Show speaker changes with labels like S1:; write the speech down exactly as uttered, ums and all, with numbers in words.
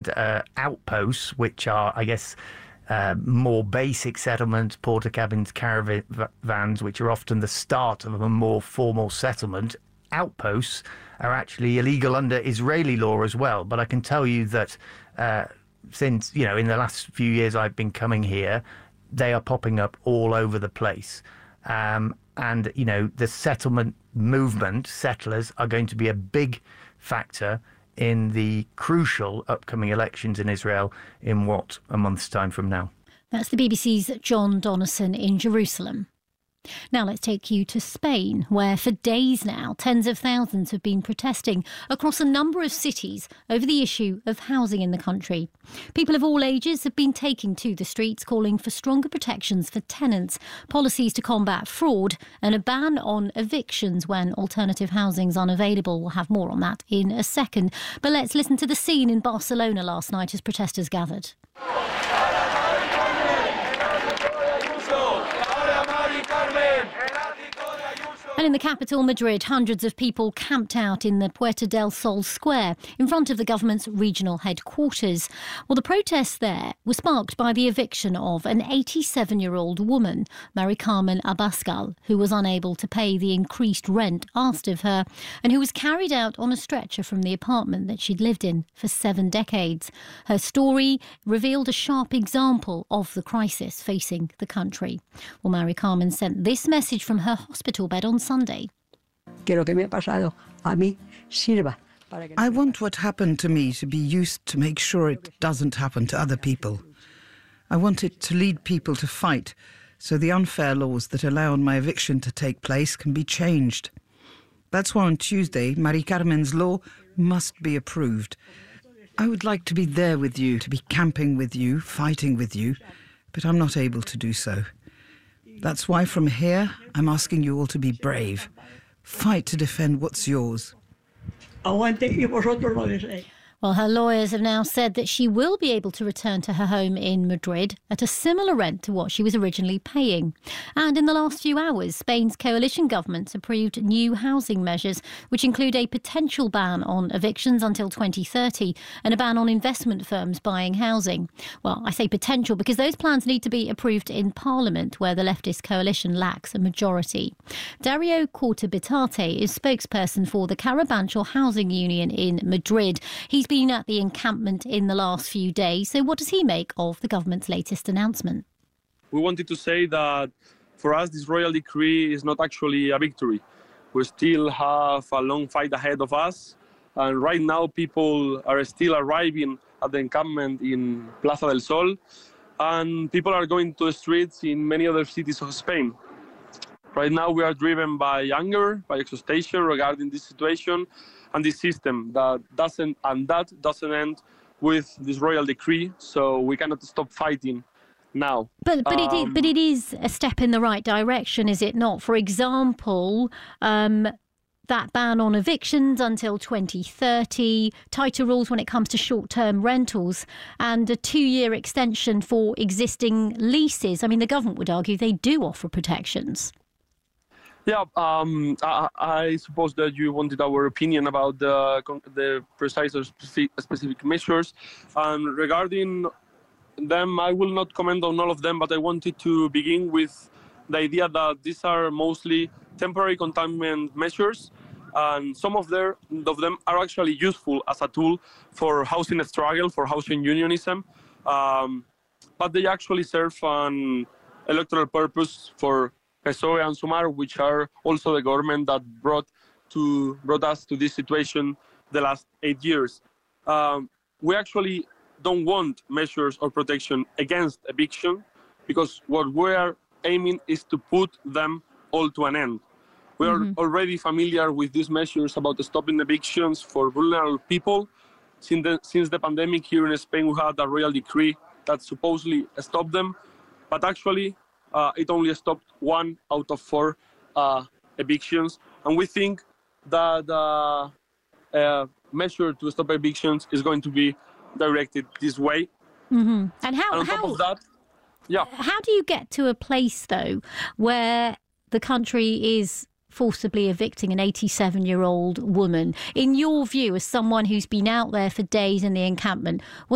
S1: and uh, outposts, which are, I guess, uh, more basic settlements, porta cabins, caravans, which are often the start of a more formal settlement. Outposts are actually illegal under Israeli law as well. But I can tell you that uh, since, you know, in the last few years I've been coming here, they are popping up all over the place. Um, and, you know, the settlement movement, settlers, are going to be a big factor in the crucial upcoming elections in Israel in, what, a month's time from now.
S2: That's the B B C's John Donnison in Jerusalem. Now let's take you to Spain, where for days now tens of thousands have been protesting across a number of cities over the issue of housing in the country. People of all ages have been taking to the streets, calling for stronger protections for tenants, policies to combat fraud and a ban on evictions when alternative housing is unavailable. We'll have more on that in a second. But let's listen to the scene in Barcelona last night as protesters gathered. And in the capital, Madrid, hundreds of people camped out in the Puerta del Sol square in front of the government's regional headquarters. Well, the protests there were sparked by the eviction of an eighty-seven-year-old woman, Mari Carmen Abascal, who was unable to pay the increased rent asked of her and who was carried out on a stretcher from the apartment that she'd lived in for seven decades. Her story revealed a sharp example of the crisis facing the country. Well, Mari Carmen sent this message from her hospital bed on Sunday.
S3: I want what happened to me to be used to make sure it doesn't happen to other people. I want it to lead people to fight so the unfair laws that allow my eviction to take place can be changed. That's why on Tuesday, Mari Carmen's law must be approved. I would like to be there with you, to be camping with you, fighting with you, but I'm not able to do so. That's why from here, I'm asking you all to be brave. Fight to defend what's yours.
S2: Well, her lawyers have now said that she will be able to return to her home in Madrid at a similar rent to what she was originally paying. And in the last few hours, Spain's coalition government approved new housing measures, which include a potential ban on evictions until twenty thirty and a ban on investment firms buying housing. Well, I say potential because those plans need to be approved in Parliament, where the leftist coalition lacks a majority. Dario Cortabitate is spokesperson for the Carabanchel Housing Union in Madrid. He's been at the encampment in the last few days. So what does he make of the government's latest announcement?
S4: We wanted to say that for us, this royal decree is not actually a victory. We still have a long fight ahead of us. And right now, people are still arriving at the encampment in Plaza del Sol. And people are going to the streets in many other cities of Spain. Right now, we are driven by anger, by exhaustion regarding this situation and this system that doesn't and that doesn't end with this royal decree. So we cannot stop fighting now.
S2: But but um, it is, but it is a step in the right direction, is it not? For example, um, that ban on evictions until twenty thirty, tighter rules when it comes to short-term rentals, and a two-year extension for existing leases. I mean, the government would argue they do offer protections.
S4: Yeah, um, I, I suppose that you wanted our opinion about the the precise or specific, specific measures. And regarding them, I will not comment on all of them, but I wanted to begin with the idea that these are mostly temporary containment measures, and some of, their, of them are actually useful as a tool for housing struggle, for housing unionism, um, but they actually serve an electoral purpose for P S O E and Sumar, which are also the government that brought to brought us to this situation the last eight years. Um, we actually don't want measures or protection against eviction, because what we are aiming is to put them all to an end. We mm-hmm. are already familiar with these measures about stopping evictions for vulnerable people. Since the, since the pandemic here in Spain, we had a royal decree that supposedly stopped them, but actually Uh, it only stopped one out of four uh, evictions. And we think that the uh, uh, measure to stop evictions is going to be directed this way.
S2: Mm-hmm. And how,
S4: and on
S2: how,
S4: top of that, yeah.
S2: how do you get to a place, though, where the country is forcibly evicting an eighty-seven-year-old woman? In your view, as someone who's been out there for days in the encampment, what